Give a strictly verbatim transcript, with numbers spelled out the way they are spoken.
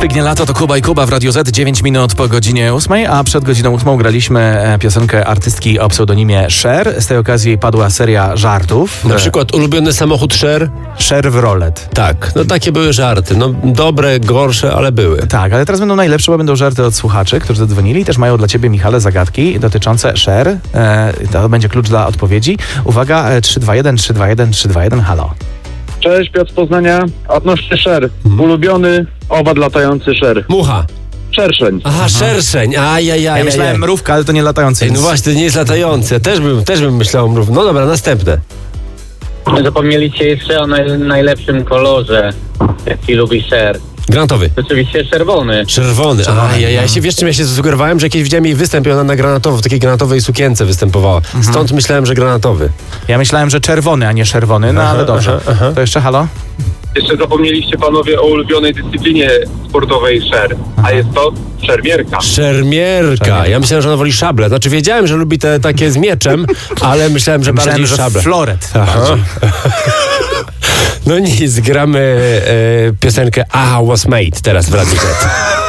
Stygnie lato, to Kuba i Kuba w Radio Z, dziewięć minut po godzinie ósmej, a przed godziną ósmą graliśmy piosenkę artystki o pseudonimie Cher. Z tej okazji padła seria żartów. Na przykład ulubiony samochód Cher? Chevrolet. Tak, no takie były żarty. No dobre, gorsze, ale były. Tak, ale teraz będą najlepsze, bo będą żarty od słuchaczy, którzy zadzwonili i też mają dla ciebie, Michale, zagadki dotyczące Cher. E, to będzie klucz dla odpowiedzi. Uwaga, trzy dwa jeden, trzy dwa jeden, trzy dwa jeden, halo. Cześć, Piotr z Poznania. Odnośnie Cher. Mhm. Ulubiony owad latający Cher. Mucha. Szerszeń. Aha, szerszeń. Ajajaj. Ja myślałem mrówka, ale to nie latający. Ej, no właśnie, to nie jest latające. Też bym, też bym myślał o mrówce. No dobra, następne. Zapomnieliście jeszcze o naj, najlepszym kolorze, jaki lubi Cher. Granatowy. Oczywiście czerwony. Czerwony. A, ja, ja się, wiesz czym ja się zasugerowałem, że kiedyś widziałem jej występ i ona na granatowo, w takiej granatowej sukience występowała. Stąd myślałem, że granatowy. Ja myślałem, że czerwony, a nie czerwony, no ale dobrze. aha, aha. To jeszcze halo? Jeszcze zapomnieliście panowie o ulubionej dyscyplinie sportowej Cher, a jest to szermierka. Szermierka. Ja myślałem, że ona woli szable. Znaczy wiedziałem, że lubi te takie z mieczem, ale myślałem, że Myślałem, bardziej że szable. floret. Aha. No nic, gramy e, piosenkę I Was Made teraz w Radiu Z.